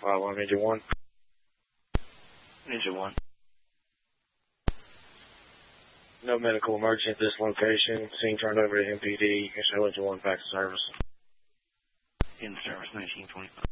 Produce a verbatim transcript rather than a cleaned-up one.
five one Ninja one. Ninja one. No medical emergency at this location. Scene turned over to M P D. Initial Ninja one back to service. In service, nineteen twenty-five.